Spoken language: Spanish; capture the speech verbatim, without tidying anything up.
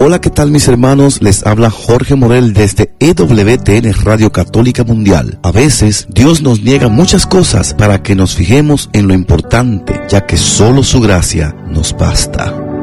Hola, ¿qué tal mis hermanos? Les habla Jorge Morel desde E W T N Radio Católica Mundial. A veces Dios nos niega muchas cosas para que nos fijemos en lo importante, ya que solo su gracia nos basta.